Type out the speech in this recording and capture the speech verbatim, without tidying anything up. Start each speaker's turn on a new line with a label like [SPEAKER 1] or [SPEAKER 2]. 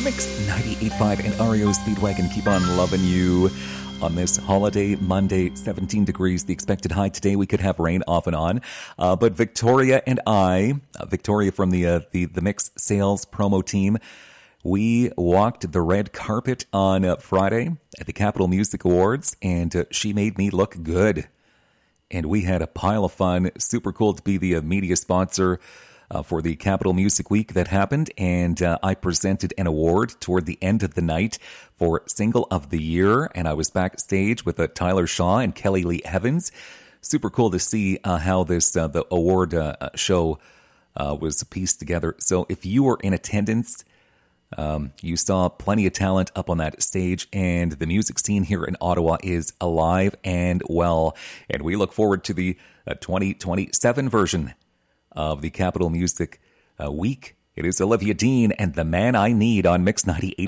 [SPEAKER 1] Mix ninety-eight point five and R E O Speedwagon keep on loving you. On this holiday Monday, seventeen degrees, the expected high. Today we could have rain off and on. Uh, but Victoria and I, uh, Victoria from the, uh, the, the Mix sales promo team, we walked the red carpet on uh, Friday at the Capitol Music Awards, and uh, she made me look good. And we had a pile of fun. Super cool to be the uh, media sponsor uh, for the Capitol Music Week that happened. And uh, I presented an award toward the end of the night for Single of the Year. And I was backstage with uh, Tyler Shaw and Kelly Lee Evans. Super cool to see uh, how this uh, the award uh, show uh, was pieced together. So if you were in attendance, Um, you saw plenty of talent up on that stage, and the music scene here in Ottawa is alive and well. And we look forward to the uh, twenty twenty-seven version of the Capitol Music uh, Week. It is Olivia Dean and The Man I Need on Mix ninety-eight.